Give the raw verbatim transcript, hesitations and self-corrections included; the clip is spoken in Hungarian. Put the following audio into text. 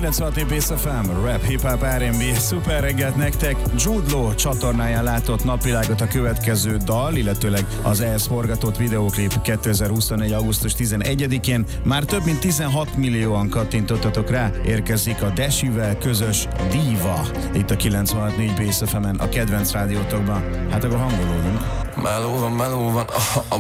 kilencvenhat Bass ef em, rap, hip-hop, er end bé, szuper reggelt nektek. Jude Law csatornáján látott napvilágot a következő dal, illetőleg az ehhez forgatott videóklip kétezer-huszonnégy. augusztus tizenegyedikén. Már több mint tizenhat millióan kattintottatok rá, érkezik a Desivel közös Diva. Itt a kilencvenhat Bass ef emen, a kedvenc rádiótokban. Hát akkor hangolódunk. Meló van, meló van, a, a